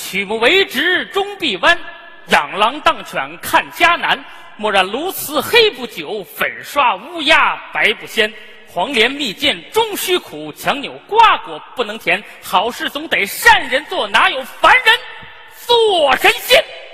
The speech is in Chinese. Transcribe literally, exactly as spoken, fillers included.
曲目为直终必弯，养狼当犬看家难。莫让鸬鹚黑不久，粉刷乌鸦白不鲜。黄连蜜饯终须苦，强扭瓜果不能甜。好事总得善人做，哪有凡人做神仙？